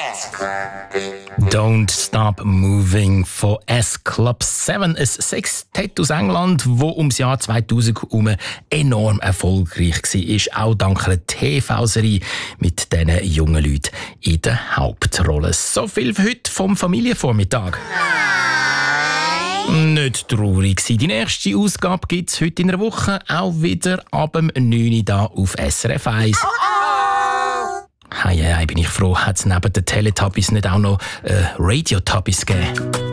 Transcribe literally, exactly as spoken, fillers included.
Don't Stop Moving von S Club sieben, ein Sextett aus England, das ums Jahr zweitausend herum enorm erfolgreich war. Auch dank einer T V-Serie mit diesen jungen Leuten in der Hauptrolle. So viel für heute vom Familienvormittag. Nein. Nicht traurig sein. Die nächste Ausgabe gibt es heute in einer Woche, auch wieder ab dem neun Uhr da auf S R F eins. Hei, hei, bin ich froh, hat es neben den Teletubbies nicht auch noch äh, Radio-Tubbies gegeben.